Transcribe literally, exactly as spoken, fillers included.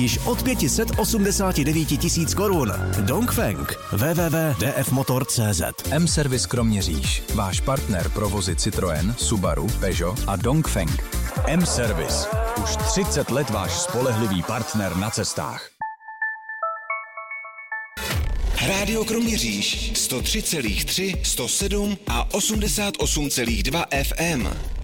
již od pět set osmdesát devět tisíc korun. Dongfeng. w w w tečka d f motor tečka c z. M-Service Kroměříž. Váš partner pro vozy Citroën, Subaru, Peugeot a Dongfeng. M-Service. Už třicet let váš spolehlivý partner na cestách. Rádio Kroměříž sto tři celá tři, sto sedm a osmdesát osm celá dva F M.